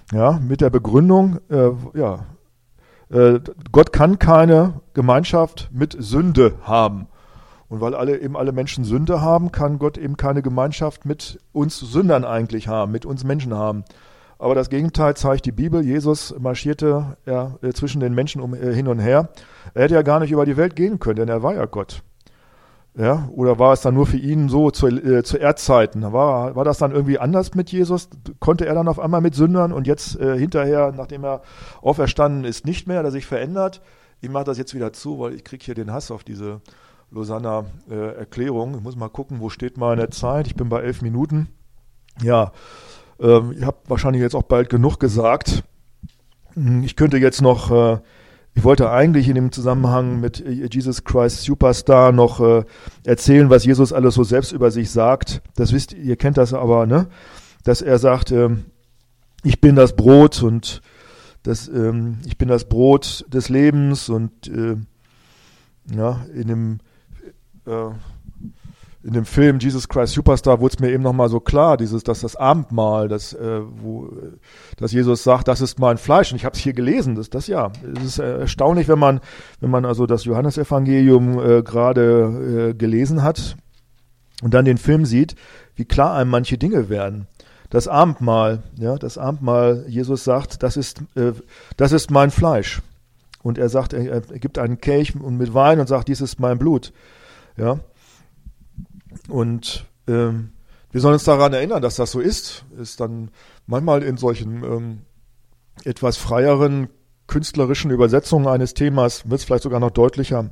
Ja, mit der Begründung, Gott kann keine Gemeinschaft mit Sünde haben. Und weil alle Menschen Sünde haben, kann Gott eben keine Gemeinschaft mit uns Sündern eigentlich haben, mit uns Menschen haben. Aber das Gegenteil zeigt die Bibel. Jesus marschierte zwischen den Menschen hin und her. Er hätte ja gar nicht über die Welt gehen können, denn er war ja Gott. Ja, oder war es dann nur für ihn so zu Erdzeiten? War das dann irgendwie anders mit Jesus? Konnte er dann auf einmal mit Sündern und jetzt hinterher, nachdem er auferstanden ist, nicht mehr, hat er sich verändert? Ich mache das jetzt wieder zu, weil ich kriege hier den Hass auf diese Lausanner Erklärung. Ich muss mal gucken, wo steht meine Zeit? Ich bin bei 11 Minuten. Ja, ich habe wahrscheinlich jetzt auch bald genug gesagt. Ich könnte jetzt noch... Ich wollte eigentlich in dem Zusammenhang mit Jesus Christ Superstar noch erzählen, was Jesus alles so selbst über sich sagt. Das wisst ihr, ihr kennt das aber, ne? Dass er sagt, ich bin das Brot und ich bin das Brot des Lebens und in dem Film Jesus Christ Superstar wurde es mir eben nochmal so klar, dass das Abendmahl, dass Jesus sagt, das ist mein Fleisch. Und ich habe es hier gelesen, es ist erstaunlich, wenn man also das Johannesevangelium gerade gelesen hat und dann den Film sieht, wie klar einem manche Dinge werden. Das Abendmahl, Jesus sagt, das ist mein Fleisch. Und er sagt, er gibt einen Kelch mit Wein und sagt, dies ist mein Blut. Ja. Und wir sollen uns daran erinnern, dass das so ist. Ist dann manchmal in solchen etwas freieren künstlerischen Übersetzungen eines Themas wird es vielleicht sogar noch deutlicher,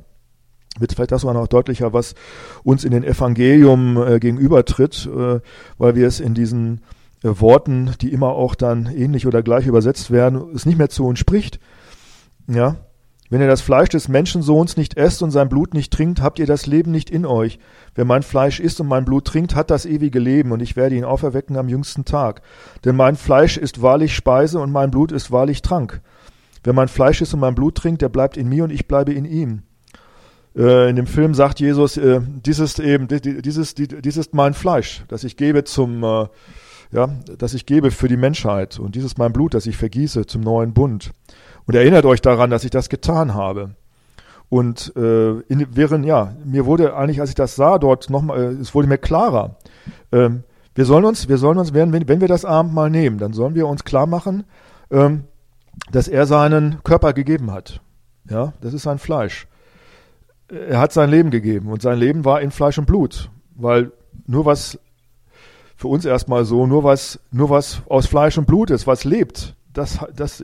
was uns in den Evangelium gegenübertritt, weil wir es in diesen Worten, die immer auch dann ähnlich oder gleich übersetzt werden, es nicht mehr zu uns spricht. Ja. Wenn ihr das Fleisch des Menschensohns nicht esst und sein Blut nicht trinkt, habt ihr das Leben nicht in euch. Wer mein Fleisch isst und mein Blut trinkt, hat das ewige Leben, und ich werde ihn auferwecken am jüngsten Tag. Denn mein Fleisch ist wahrlich Speise und mein Blut ist wahrlich Trank. Wer mein Fleisch isst und mein Blut trinkt, der bleibt in mir und ich bleibe in ihm. In dem Film sagt Jesus, dies ist mein Fleisch, das ich gebe das ich gebe für die Menschheit, und dies ist mein Blut, das ich vergieße zum neuen Bund. Und erinnert euch daran, dass ich das getan habe. Und mir wurde eigentlich, als ich das sah, dort nochmal, es wurde mir klarer. Wir sollen uns, wenn wir das Abendmahl nehmen, dann sollen wir uns klar machen, dass er seinen Körper gegeben hat. Ja, das ist sein Fleisch. Er hat sein Leben gegeben, und sein Leben war in Fleisch und Blut, weil nur was für uns erstmal so, nur was aus Fleisch und Blut ist, was lebt, das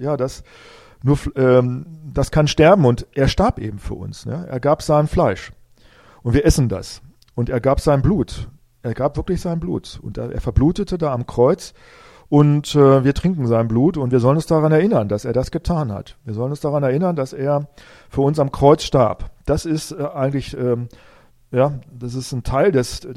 kann sterben, und er starb eben für uns. Ne? Er gab sein Fleisch und wir essen das, und er gab sein Blut. Er gab wirklich sein Blut, und er verblutete da am Kreuz, und wir trinken sein Blut, und wir sollen uns daran erinnern, dass er das getan hat. Wir sollen uns daran erinnern, dass er für uns am Kreuz starb. Das ist eigentlich, das ist ein Teil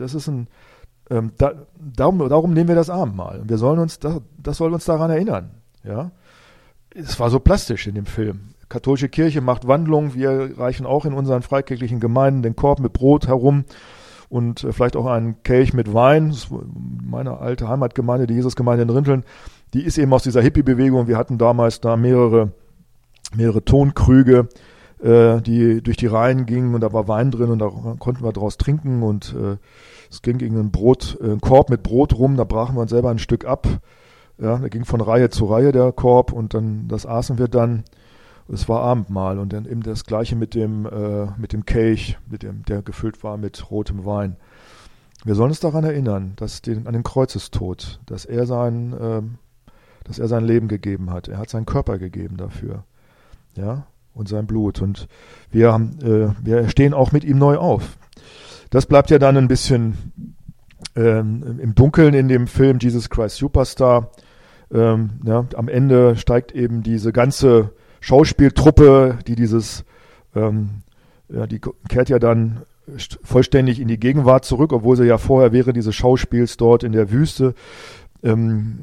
darum nehmen wir das Abendmahl. Und wir sollen uns, das soll uns daran erinnern. Ja. Es war so plastisch in dem Film. Katholische Kirche macht Wandlungen. Wir reichen auch in unseren freikirchlichen Gemeinden den Korb mit Brot herum und vielleicht auch einen Kelch mit Wein. Das ist meine alte Heimatgemeinde, die Jesusgemeinde in Rinteln, die ist eben aus dieser Hippie-Bewegung. Wir hatten damals da mehrere Tonkrüge, die durch die Reihen gingen, und da war Wein drin, und da konnten wir draus trinken, und es ging gegen einen Korb mit Brot rum, da brachen wir uns selber ein Stück ab. Ja, der ging von Reihe zu Reihe, der Korb, und dann das aßen wir dann. Es war Abendmahl, und dann eben das Gleiche mit dem Kelch, der gefüllt war mit rotem Wein. Wir sollen uns daran erinnern, an den Kreuzestod, dass er sein Leben gegeben hat. Er hat seinen Körper gegeben dafür, ja, und sein Blut. Und wir stehen auch mit ihm neu auf. Das bleibt ja dann ein bisschen im Dunkeln in dem Film Jesus Christ Superstar. Am Ende steigt eben diese ganze Schauspieltruppe, die kehrt ja dann vollständig in die Gegenwart zurück, obwohl sie ja vorher während dieses Schauspiels dort in der Wüste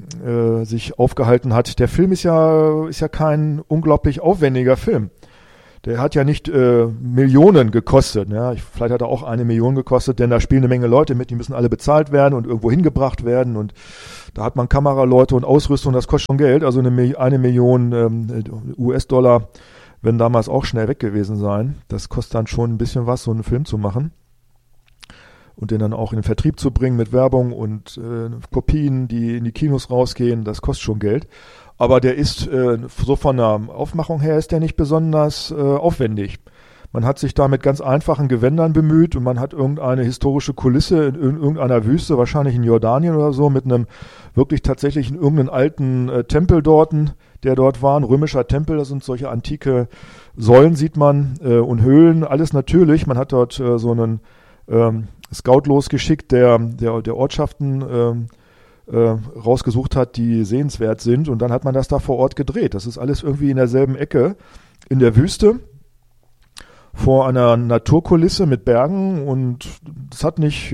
sich aufgehalten hat. Der Film ist ja kein unglaublich aufwendiger Film. der hat ja nicht Millionen gekostet. Ja? Vielleicht hat er auch 1 Million gekostet, denn da spielen eine Menge Leute mit, die müssen alle bezahlt werden und irgendwo hingebracht werden. Und da hat man Kameraleute und Ausrüstung, das kostet schon Geld. Also eine Million US-Dollar werden damals auch schnell weg gewesen sein. Das kostet dann schon ein bisschen was, so einen Film zu machen. Und den dann auch in den Vertrieb zu bringen mit Werbung und Kopien, die in die Kinos rausgehen, das kostet schon Geld. Aber der ist, so von der Aufmachung her ist der nicht besonders aufwendig. Man hat sich da mit ganz einfachen Gewändern bemüht und man hat irgendeine historische Kulisse in irgendeiner Wüste, wahrscheinlich in Jordanien oder so, mit einem wirklich tatsächlich in irgendeinem alten Tempel der dort war, ein römischer Tempel, das sind solche antike Säulen, sieht man, und Höhlen, alles natürlich. Man hat dort so einen Scout losgeschickt, der Ortschaften rausgesucht hat, die sehenswert sind, und dann hat man das da vor Ort gedreht. Das ist alles irgendwie in derselben Ecke in der Wüste vor einer Naturkulisse mit Bergen, und das hat nicht,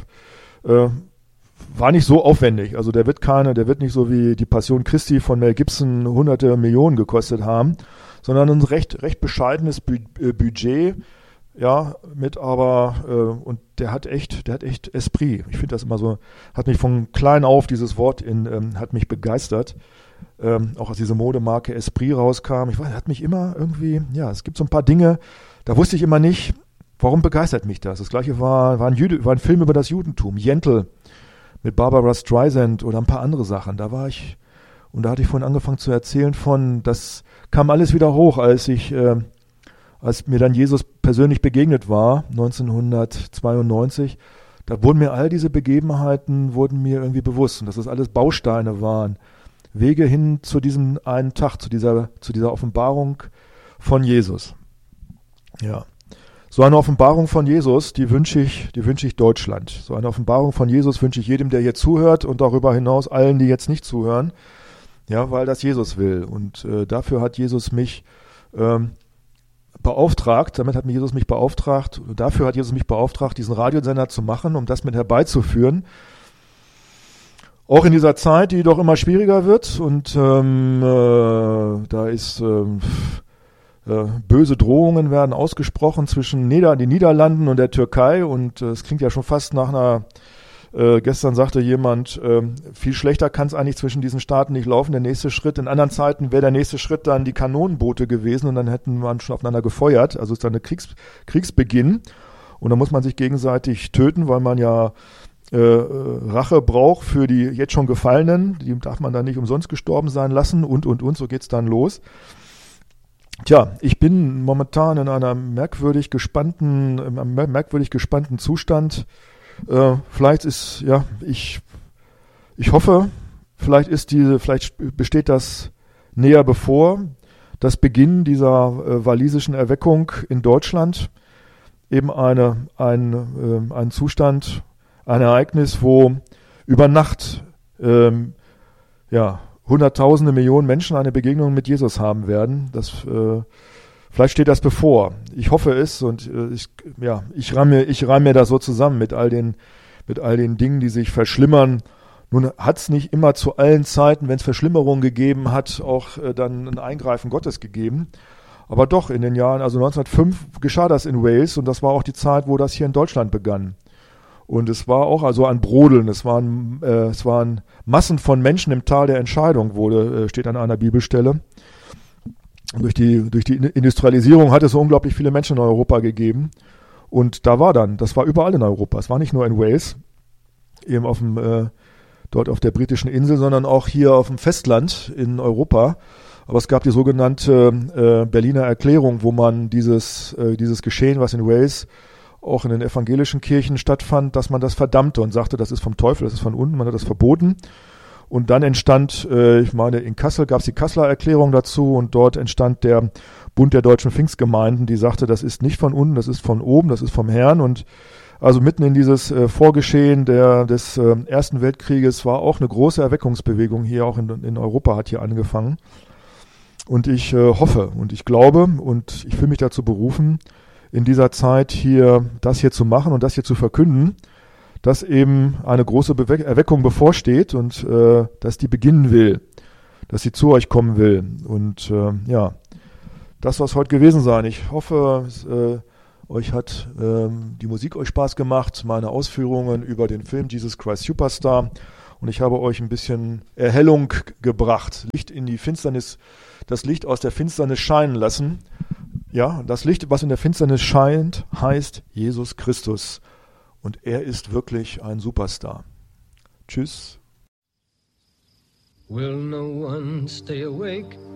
war nicht so aufwendig. Also der wird nicht so wie die Passion Christi von Mel Gibson hunderte Millionen gekostet haben, sondern ein recht bescheidenes Budget. Ja, und der hat echt Esprit. Ich finde das immer so, hat mich von klein auf, dieses Wort hat mich begeistert. Auch als diese Modemarke Esprit rauskam. Hat mich immer irgendwie, es gibt so ein paar Dinge, da wusste ich immer nicht, warum begeistert mich das. Das gleiche war ein Film über das Judentum, Yentl, mit Barbara Streisand oder ein paar andere Sachen. Da war ich, und da hatte ich vorhin angefangen zu erzählen das kam alles wieder hoch, als mir dann Jesus persönlich begegnet war, 1992, da wurden mir all diese Begebenheiten irgendwie bewusst, und dass das alles Bausteine waren, Wege hin zu diesem einen Tag, zu dieser Offenbarung von Jesus. Ja, so eine Offenbarung von Jesus, die wünsche ich Deutschland. So eine Offenbarung von Jesus wünsche ich jedem, der hier zuhört, und darüber hinaus allen, die jetzt nicht zuhören, ja, weil das Jesus will. Und dafür hat Jesus mich beauftragt, dafür hat Jesus mich beauftragt, diesen Radiosender zu machen, um das mit herbeizuführen. Auch in dieser Zeit, die doch immer schwieriger wird, und da ist böse Drohungen werden ausgesprochen zwischen den Niederlanden und der Türkei, und es klingt ja schon fast nach einer gestern sagte jemand, viel schlechter kann es eigentlich zwischen diesen Staaten nicht laufen. Der nächste Schritt, in anderen Zeiten wäre der nächste Schritt dann die Kanonenboote gewesen, und dann hätten man schon aufeinander gefeuert. Also ist dann eine Kriegsbeginn, und dann muss man sich gegenseitig töten, weil man ja Rache braucht für die jetzt schon Gefallenen. Die darf man dann nicht umsonst gestorben sein lassen, und so geht's dann los. Tja, ich bin momentan in einem merkwürdig gespannten Zustand. Vielleicht ist, ich hoffe, vielleicht besteht das näher bevor, das Beginn dieser walisischen Erweckung in Deutschland, eben ein Zustand, ein Ereignis, wo über Nacht Hunderttausende, Millionen Menschen eine Begegnung mit Jesus haben werden. Vielleicht steht das bevor. Ich hoffe es, und ich reim mir das so zusammen mit all den Dingen, die sich verschlimmern. Nun hat es nicht immer zu allen Zeiten, wenn es Verschlimmerungen gegeben hat, auch dann ein Eingreifen Gottes gegeben. Aber doch, in den Jahren, also 1905 geschah das in Wales, und das war auch die Zeit, wo das hier in Deutschland begann. Und es war auch also ein Brodeln, es waren Massen von Menschen im Tal der Entscheidung, steht an einer Bibelstelle. Durch die Industrialisierung hat es so unglaublich viele Menschen in Europa gegeben. Und das war überall in Europa. Es war nicht nur in Wales, eben dort auf der britischen Insel, sondern auch hier auf dem Festland in Europa. Aber es gab die sogenannte Berliner Erklärung, wo man dieses Geschehen, was in Wales auch in den evangelischen Kirchen stattfand, dass man das verdammte und sagte, das ist vom Teufel, das ist von unten, man hat das verboten. Und dann entstand, in Kassel gab es die Kasseler Erklärung dazu, und dort entstand der Bund der deutschen Pfingstgemeinden, die sagte, das ist nicht von unten, das ist von oben, das ist vom Herrn. Und also mitten in dieses Vorgeschehen des Ersten Weltkrieges war auch eine große Erweckungsbewegung hier, auch in Europa hat hier angefangen. Und ich hoffe und ich glaube und ich fühle mich dazu berufen, in dieser Zeit das hier zu machen und das hier zu verkünden, dass eben eine große Erweckung bevorsteht und dass die beginnen will, dass sie zu euch kommen will. Und das soll es heute gewesen sein. Ich hoffe, euch hat die Musik euch Spaß gemacht, meine Ausführungen über den Film Jesus Christ Superstar. Und ich habe euch ein bisschen Erhellung gebracht, Licht in die Finsternis, das Licht aus der Finsternis scheinen lassen. Ja, das Licht, was in der Finsternis scheint, heißt Jesus Christus. Und er ist wirklich ein Superstar. Tschüss. Will no one stay awake